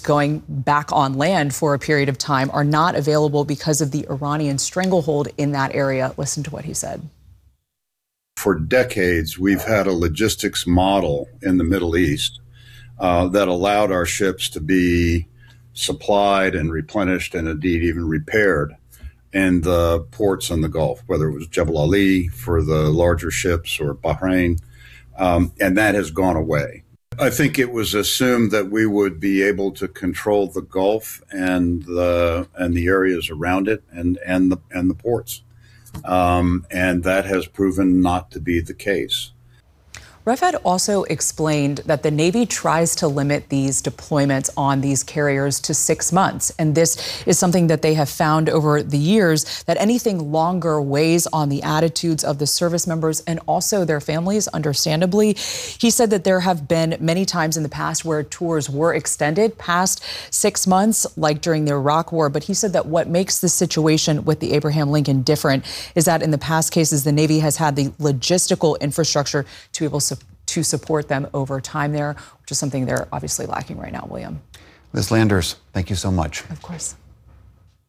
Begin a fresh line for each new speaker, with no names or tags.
going back on land for a period of time are not available because of the Iranian stranglehold in that area. Listen to what he said.
For decades, we've had a logistics model in the Middle East that allowed our ships to be supplied and replenished and indeed even repaired in the ports in the Gulf, whether it was Jebel Ali for the larger ships or Bahrain, and that has gone away. I think it was assumed that we would be able to control the Gulf and the areas around it and the ports, and that has proven not to be the case.
Refat also explained that the Navy tries to limit these deployments on these carriers to 6 months. And this is something that they have found over the years, that anything longer weighs on the attitudes of the service members and also their families, understandably. He said that there have been many times in the past where tours were extended past 6 months, like during the Iraq War. But he said that what makes the situation with the Abraham Lincoln different is that in the past cases, the Navy has had the logistical infrastructure to be able to support them over time there, which is something they're obviously lacking right now, William.
Liz Landers, thank you so much.
Of course.